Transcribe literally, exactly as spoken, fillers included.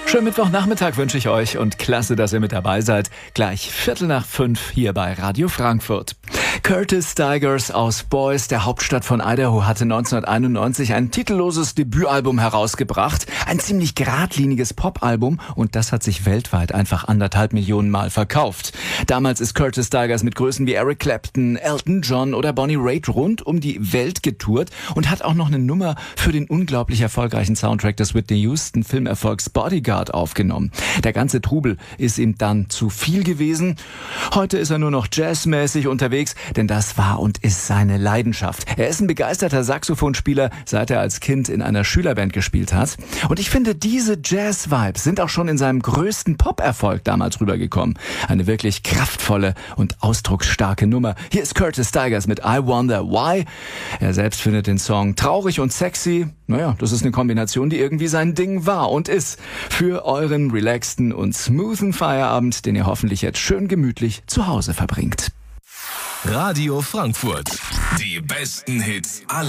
Schönen Mittwochnachmittag wünsche ich euch und klasse, dass ihr mit dabei seid. Gleich Viertel nach fünf hier bei Radio Frankfurt. Curtis Stigers aus Boise, der Hauptstadt von Idaho, hatte neunzehnhunderteinundneunzig ein titelloses Debütalbum herausgebracht. Ein ziemlich geradliniges Popalbum und das hat sich weltweit einfach anderthalb Millionen Mal verkauft. Damals ist Curtis Stigers mit Größen wie Eric Clapton, Elton John oder Bonnie Raitt rund um die Welt getourt und hat auch noch eine Nummer für den unglaublich erfolgreichen Soundtrack des Whitney Houston Filmerfolgs Bodyguard aufgenommen. Der ganze Trubel ist ihm dann zu viel gewesen. Heute ist er nur noch jazzmäßig unterwegs, denn das war und ist seine Leidenschaft. Er ist ein begeisterter Saxophonspieler, seit er als Kind in einer Schülerband gespielt hat. Und ich finde, diese Jazz-Vibes sind auch schon in seinem größten Pop-Erfolg damals rübergekommen. Eine wirklich kraftvolle und ausdrucksstarke Nummer. Hier ist Curtis Stigers mit I Wonder Why. Er selbst findet den Song traurig und sexy. Naja, das ist eine Kombination, die irgendwie sein Ding war und ist. Für euren relaxten und smoothen Feierabend, den ihr hoffentlich jetzt schön gemütlich zu Hause verbringt. Radio Frankfurt. Die besten Hits aller